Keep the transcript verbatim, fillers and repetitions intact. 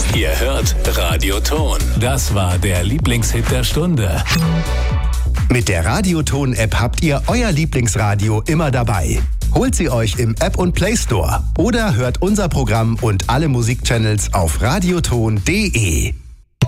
Ihr hört Radioton. Das war der Lieblingshit der Stunde. Mit der Radioton-App habt ihr euer Lieblingsradio immer dabei. Holt sie euch im App- und Play Store oder hört unser Programm und alle Musikchannels auf radioton punkt de.